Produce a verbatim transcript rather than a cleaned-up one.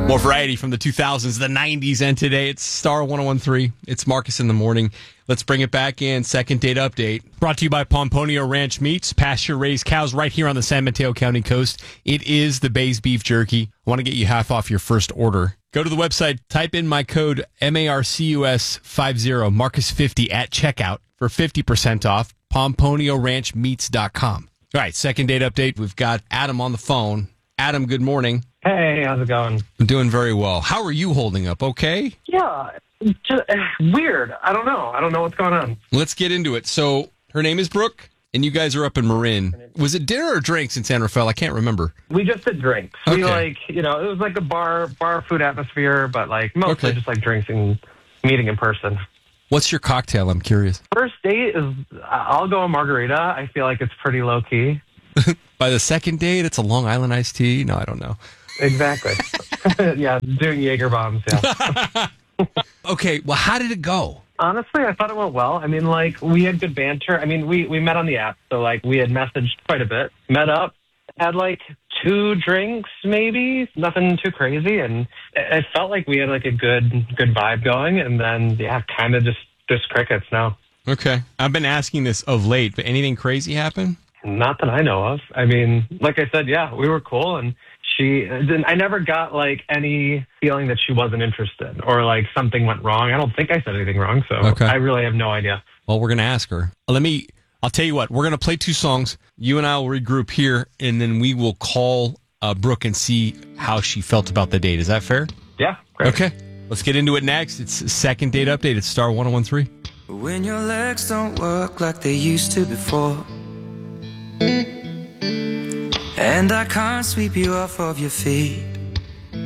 More variety from the two thousands, the nineties, and today. It's Star one oh one three. It's Marcus in the morning. Let's bring it back in. Second date update. Brought to you by Pomponio Ranch Meats. Pasture-raised cows right here on the San Mateo County coast. It is the Bay's Beef Jerky. I want to get you half off your first order. Go to the website, type in my code M A R C U S fifty, Marcus fifty at checkout for fifty percent off. Pomponio Ranch Meats dot com. All right, second date update. We've got Adam on the phone. Adam, good morning. Hey, how's it going? I'm doing very well. How are you holding up? Okay? Yeah, just, uh, weird. I don't know. I don't know what's going on. Let's get into it. So, her name is Brooke, and you guys are up in Marin. Was it dinner or drinks in San Rafael? I can't remember. We just did drinks. Okay. We like, you know, it was like a bar bar food atmosphere, but like mostly Okay. just like drinks and meeting in person. What's your cocktail? I'm curious. First date is, I'll go a margarita. I feel like it's pretty low key. By the second date, it's a Long Island iced tea? No, I don't know. Exactly. Yeah, doing Jaeger bombs, yeah. Okay, well, how did it go? Honestly, I thought it went well. I mean, like, we had good banter. I mean, we, we met on the app, so, like, we had messaged quite a bit. Met up, had, like, two drinks, maybe. Nothing too crazy, and it felt like we had, like, a good good vibe going, and then, yeah, kind of just, just crickets now. Okay. I've been asking this of late, but anything crazy happen? Not that I know of. I mean, like I said, yeah, we were cool, and she didn't, I never got, like, any feeling that she wasn't interested or, like, something went wrong. I don't think I said anything wrong, so Okay. I really have no idea. Well, we're going to ask her. Let me, I'll tell you what, we're going to play two songs. You and I will regroup here, and then we will call uh, Brooke and see how she felt about the date. Is that fair? Yeah, great. Okay. Let's get into it next. It's a second date update. It's Star one oh one three. When your legs don't work like they used to before, and I can't sweep you off of your feet,